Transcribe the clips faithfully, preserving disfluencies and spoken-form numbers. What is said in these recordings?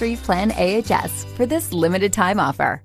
introductory plan A H S for this limited time offer.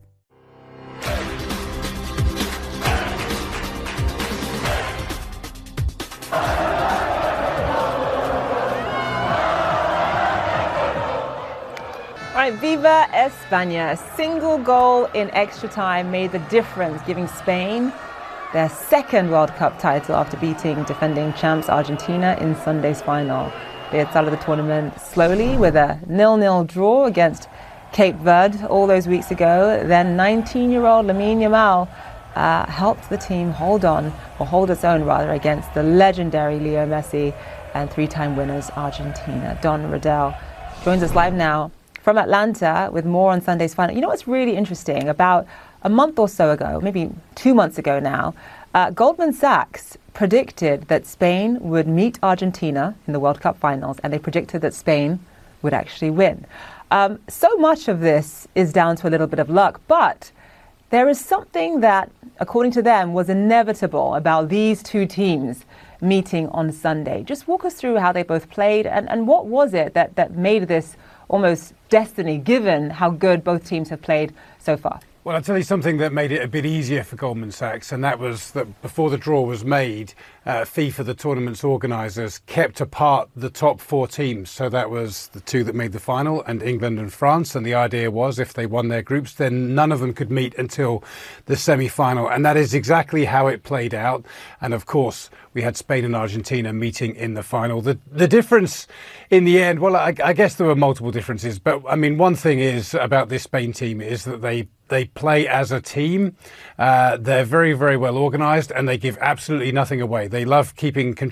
All right, Viva España. A single goal in extra time made the difference, giving Spain their second World Cup title after beating defending champs Argentina in Sunday's final. They had started the tournament slowly with a nil-nil draw against Cape Verde all those weeks ago. Then nineteen-year-old Lamine Yamal uh, helped the team hold on, or hold its own rather, against the legendary Leo Messi and three-time winners Argentina. Don Riddell joins us live now from Atlanta with more on Sunday's final. You know what's really interesting? About a month or so ago, maybe two months ago now, uh, Goldman Sachs predicted that Spain would meet Argentina in the World Cup finals, and they predicted that Spain would actually win. Um, so much of this is down to a little bit of luck, but there is something that, according to them, was inevitable about these two teams meeting on Sunday. Just walk us through how they both played, and, and what was it that, that made this almost destiny, given how good both teams have played so far? Well, I'll tell you something that made it a bit easier for Goldman Sachs, and that was that before the draw was made, uh, FIFA, the tournament's organisers, kept apart the top four teams. So that was the two that made the final, and England and France. And the idea was if they won their groups, then none of them could meet until the semi-final. And that is exactly how it played out. And of course, we had Spain and Argentina meeting in the final. The the difference in the end, well, I, I guess there were multiple differences. But I mean, one thing is about this Spain team is that they They play as a team. Uh, they're very, very well organised, and they give absolutely nothing away. They love keeping control